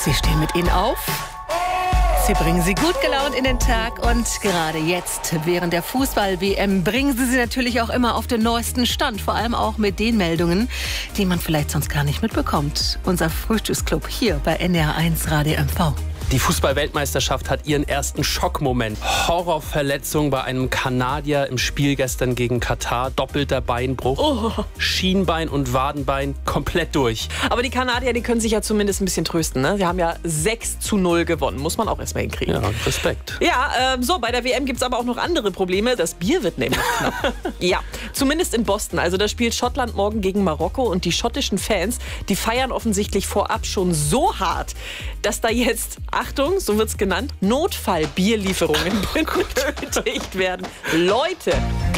Sie stehen mit Ihnen auf. Sie bringen Sie gut gelaunt in den Tag und gerade jetzt, während der Fußball-WM, bringen Sie natürlich auch immer auf den neuesten Stand. Vor allem auch mit den Meldungen, die man vielleicht sonst gar nicht mitbekommt. Unser Frühstücksclub hier bei NDR1 Radio MV. Die Fußball-Weltmeisterschaft hat ihren ersten Schockmoment. Horrorverletzung bei einem Kanadier im Spiel gestern gegen Katar. Doppelter Beinbruch. Oh. Schienbein und Wadenbein komplett durch. Aber die Kanadier, die können sich ja zumindest ein bisschen trösten. Ne? Sie haben ja 6:0 gewonnen. Muss man auch erstmal hinkriegen. Ja, Respekt. Ja, bei der WM gibt es aber auch noch andere Probleme. Das Bier wird nämlich knapp. Ja, zumindest in Boston. Also da spielt Schottland morgen gegen Marokko und die schottischen Fans, die feiern offensichtlich vorab schon so hart, dass da jetzt, Achtung, so wird's genannt, Notfallbierlieferungen benötigt werden. Leute,